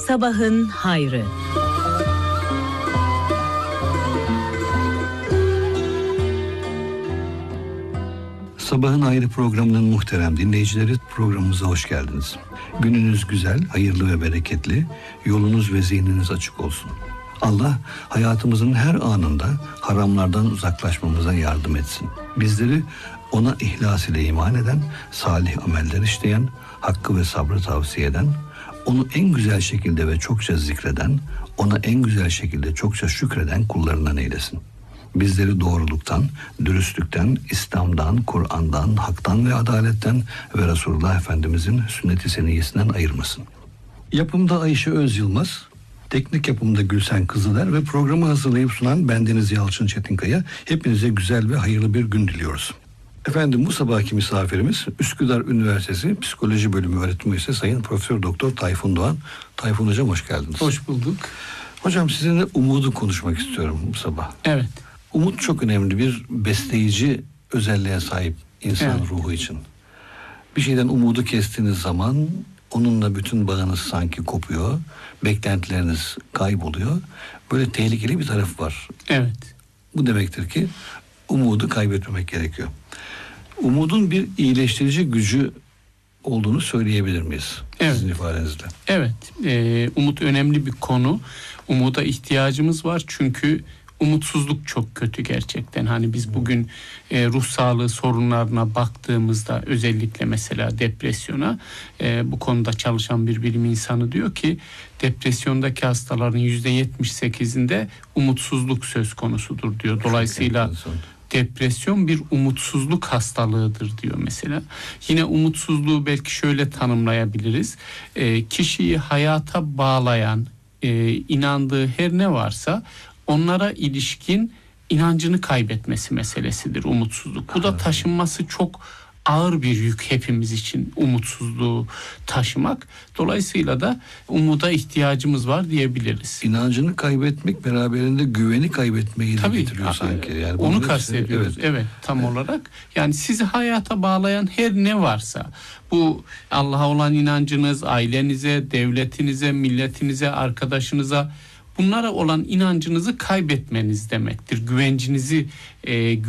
Sabahın hayrı. Sabahın Hayrı programının muhterem dinleyicileri, programımıza hoş geldiniz. Gününüz güzel, hayırlı ve bereketli, yolunuz ve zihniniz açık olsun. Allah hayatımızın her anında haramlardan uzaklaşmamıza yardım etsin. Bizleri ona ihlas ile iman eden, salih ameller işleyen, hakkı ve sabrı tavsiye eden, onu en güzel şekilde ve çokça zikreden, ona en güzel şekilde çokça şükreden kullarından eylesin. Bizleri doğruluktan, dürüstlükten, İslam'dan, Kur'an'dan, haktan ve adaletten ve Resulullah Efendimizin sünnet-i seniyyesinden ayırmasın. Yapımda Ayşe Öz Yılmaz, teknik yapımda Gülsen Kızıler ve programı hazırlayıp sunan bendeniz Yalçın Çetinkaya. Hepinize güzel ve hayırlı bir gün diliyoruz. Efendim, bu sabahki misafirimiz Üsküdar Üniversitesi Psikoloji Bölümü öğretim üyesi Sayın Profesör Doktor Tayfun Doğan. Tayfun Hocam, hoş geldiniz. Hoş bulduk. Hocam, sizinle umudu konuşmak istiyorum bu sabah. Evet. Umut çok önemli bir besleyici özelliğe sahip insan ruhu için. Bir şeyden umudu kestiğiniz zaman onunla bütün bağınız sanki kopuyor, beklentileriniz kayboluyor. Böyle tehlikeli bir tarafı var. Evet. Bu demektir ki umudu kaybetmemek gerekiyor. Umudun bir iyileştirici gücü olduğunu söyleyebilir miyiz? Evet. Sizin ifadenizle. Evet. Umut önemli bir konu. Umuda ihtiyacımız var çünkü umutsuzluk çok kötü gerçekten. Hani biz bugün ruh sağlığı sorunlarına baktığımızda, özellikle mesela depresyona, bu konuda çalışan bir bilim insanı diyor ki depresyondaki hastaların %78'inde umutsuzluk söz konusudur diyor. Dolayısıyla depresyon bir umutsuzluk hastalığıdır diyor mesela. Yine umutsuzluğu belki şöyle tanımlayabiliriz. Kişiyi hayata bağlayan, inandığı her ne varsa onlara ilişkin inancını kaybetmesi meselesidir umutsuzluk. Bu da taşınması çok ağır bir yük hepimiz için, umutsuzluğu taşımak. Dolayısıyla da umuda ihtiyacımız var diyebiliriz. İnancını kaybetmek beraberinde güveni kaybetmeyi de getiriyor sanki. Yani onu kastediyoruz. Evet, tam olarak. Yani sizi hayata bağlayan her ne varsa, bu Allah'a olan inancınız, ailenize, devletinize, milletinize, arkadaşınıza, bunlara olan inancınızı kaybetmeniz demektir. Güvencinizi